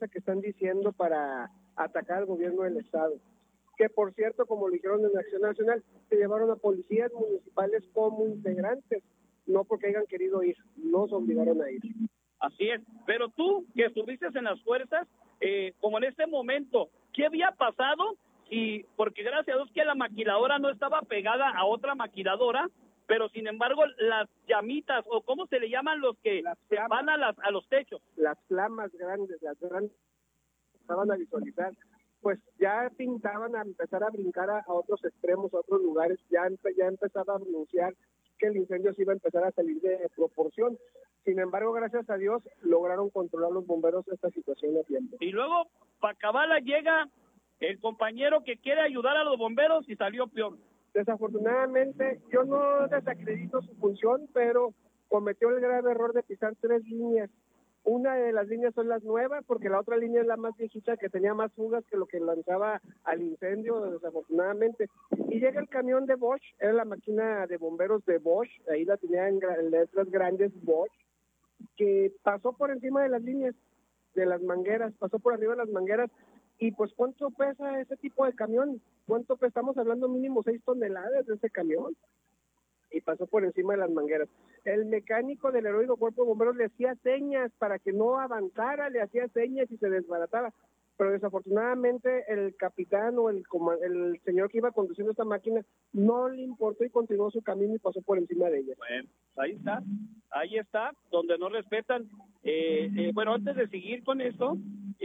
amenaza que están diciendo para atacar al gobierno del estado. Que por cierto, como lo dijeron en Acción Nacional, se llevaron a policías municipales como integrantes, no porque hayan querido ir, los obligaron a ir. Así es, pero tú que estuviste en las fuerzas, como en este momento, ¿qué había pasado? Y porque gracias a Dios que la maquiladora no estaba pegada a otra maquiladora, pero sin embargo las llamitas, o cómo se le llaman los que van a los techos. Las flamas grandes, estaban a visualizar, pues ya pintaban a empezar a brincar a otros extremos, a otros lugares, ya empezaba a anunciar que el incendio se iba a empezar a salir de proporción. Sin embargo, gracias a Dios, lograron controlar los bomberos esta situación a tiempo. Y luego, para acabarla, llega el compañero que quiere ayudar a los bomberos y salió peor. Desafortunadamente, yo no desacredito su función, pero cometió el grave error de pisar 3 líneas. Una de las líneas son las nuevas, porque la otra línea es la más viejita, que tenía más fugas que lo que lanzaba al incendio, desafortunadamente. Y llega el camión de Bosch, era la máquina de bomberos de Bosch, ahí la tenía en letras grandes Bosch, que pasó por encima de las líneas, de las mangueras, pasó por arriba de las mangueras. Y pues, ¿cuánto pesa ese tipo de camión? ¿Cuánto pesa? Estamos hablando mínimo 6 toneladas de ese camión. Y pasó por encima de las mangueras. El mecánico del heroico cuerpo de bomberos le hacía señas para que no avanzara, le hacía señas y se desbarataba. Pero desafortunadamente el capitán o el señor que iba conduciendo esta máquina no le importó y continuó su camino y pasó por encima de ella. Bueno, ahí está, donde no respetan. Bueno, antes de seguir con esto,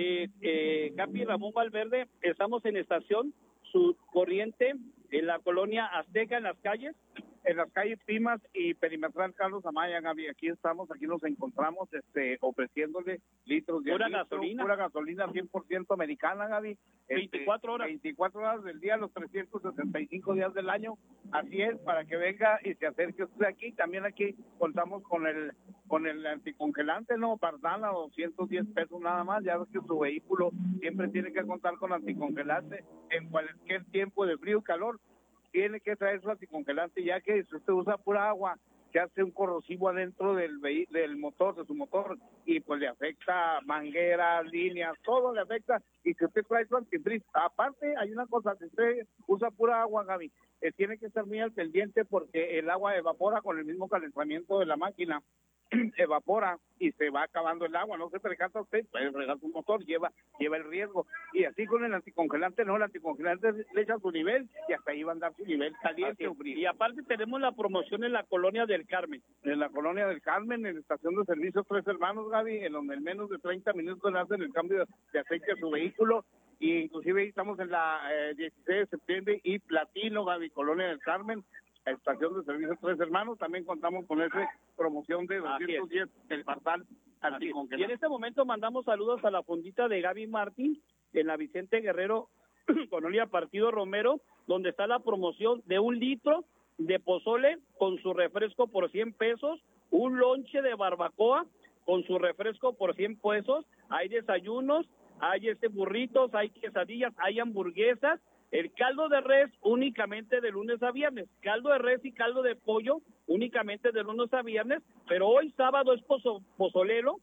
Capi Ramón Valverde, estamos en estación Corriente, en la colonia Azteca, en las calles Pimas y Perimetral Carlos Amaya, Gaby. Aquí nos encontramos ofreciéndole litros de pura gasolina 100% americana, Gaby. 24 horas. 24 horas del día, los 365 días del año. Así es, para que venga y se acerque usted aquí. También aquí contamos con el anticongelante, ¿no? Bardana, 210 pesos nada más. Ya ves que su vehículo siempre tiene que contar con anticongelante en cualquier tiempo de frío y calor. Tiene que traer su anticongelante, ya que si usted usa pura agua, se hace un corrosivo adentro del motor, de su motor, y pues le afecta mangueras, líneas, todo le afecta. Y si usted trae su antifreeze, aparte hay una cosa, si usted usa pura agua, Gaby, tiene que estar muy al pendiente porque el agua evapora con el mismo calentamiento de la máquina, evapora y se va acabando el agua. No se percata usted, puede regar su motor, lleva el riesgo. Y así con el anticongelante, no, el anticongelante le echa su nivel y hasta ahí va a andar su nivel caliente o frío. Y aparte tenemos la promoción en la Colonia del Carmen. En la Colonia del Carmen, en la estación de servicio Tres Hermanos, Gaby, en donde en menos de 30 minutos le hacen el cambio de aceite a su vehículo. Y inclusive estamos en la 16 de septiembre y Platino, Gaby, Colonia del Carmen, estación de servicio Tres Hermanos. También contamos con esa promoción de 210 del Partal anticongelante. Y en este momento mandamos saludos a la fondita de Gaby Martín en la Vicente Guerrero Colonia Partido Romero, donde está la promoción de 1 litro de pozole con su refresco por 100 pesos, un lonche de barbacoa con su refresco por 100 pesos, hay desayunos, hay burritos, hay quesadillas, hay hamburguesas. El caldo de res únicamente de lunes a viernes, caldo de res y caldo de pollo únicamente de lunes a viernes, pero hoy sábado es pozolero,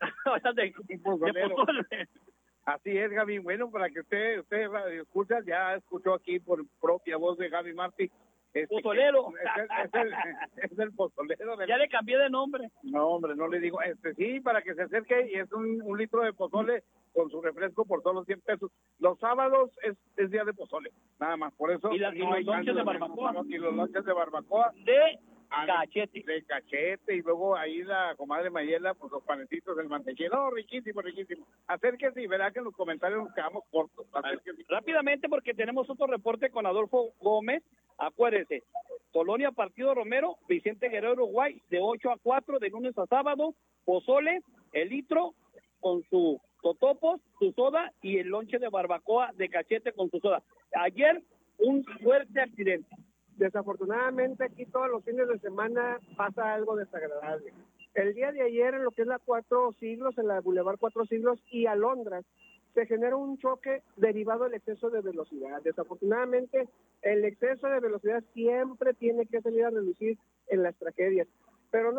de pozole. Así es, Gaby. Bueno, para que usted radio escucha, ya escuchó aquí por propia voz de Gaby Martí. Pozolero. Es el pozolero. Ya le cambié de nombre. No, hombre, no le digo. Sí, para que se acerque, y es un litro de pozole con su refresco por solo 100 pesos. Los sábados es día de pozole, nada más. Por eso. Y los lonches de barbacoa. Y los lonches de barbacoa. De cachete. De cachete, y luego ahí la comadre Mayela, pues los panecitos del mantequilla. No, riquísimo, riquísimo. Acérquese y verá que en los comentarios nos quedamos cortos. Rápidamente, porque tenemos otro reporte con Adolfo Gómez. Acuérdense, Colonia Partido Romero, Vicente Guerrero, Uruguay, de 8 a 4, de lunes a sábado, pozole, el litro con su totopos, su soda y el lonche de barbacoa de cachete con su soda. Ayer, un fuerte accidente. Desafortunadamente aquí todos los fines de semana pasa algo desagradable. El día de ayer en lo que es la 4 Siglos, en la Boulevard 4 Siglos y Alondras, se genera un choque derivado del exceso de velocidad. Desafortunadamente, el exceso de velocidad siempre tiene que salir a reducir en las tragedias.